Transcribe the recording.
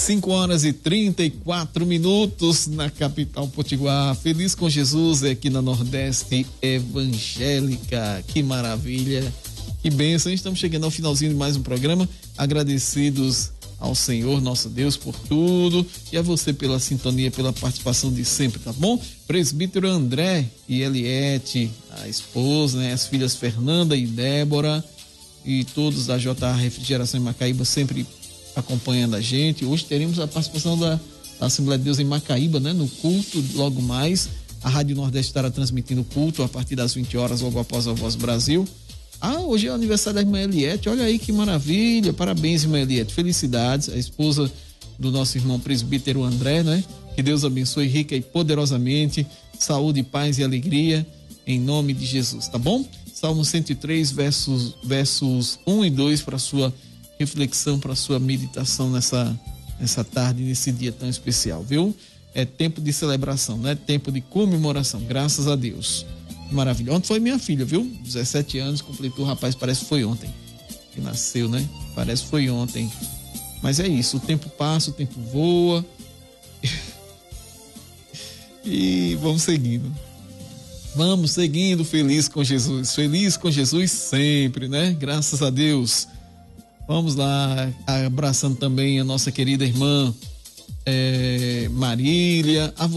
5h34 na capital potiguar. Feliz com Jesus é aqui na Nordeste Evangélica. Que maravilha, que bênção. Estamos chegando ao finalzinho de mais um programa. Agradecidos ao Senhor, nosso Deus, por tudo, e a você pela sintonia, pela participação de sempre, tá bom? Presbítero André e Eliette, a esposa, né? As filhas Fernanda e Débora, e todos da JA Refrigeração em Macaíba sempre acompanhando a gente. Hoje teremos a participação da Assembleia de Deus em Macaíba, né? No culto, logo mais. A Rádio Nordeste estará transmitindo o culto a partir das 20 horas, logo após a Voz Brasil. Hoje é o aniversário da irmã Eliette, olha aí que maravilha, parabéns, irmã Eliette, felicidades, a esposa do nosso irmão presbítero André, né? Que Deus abençoe rica e poderosamente, saúde, paz e alegria, em nome de Jesus, tá bom? Salmo 103, versos 1 e 2 para sua reflexão, para sua meditação nessa tarde, nesse dia tão especial, viu? É tempo de celebração, né? Tempo de comemoração, graças a Deus. Maravilha. Ontem foi minha filha, viu? 17 anos, completou, rapaz, parece que foi ontem que nasceu, né? Parece que foi ontem. Mas é isso, o tempo passa, o tempo voa. E vamos seguindo. Vamos seguindo, feliz com Jesus sempre, né? Graças a Deus. Vamos lá, abraçando também a nossa querida irmã Marília, a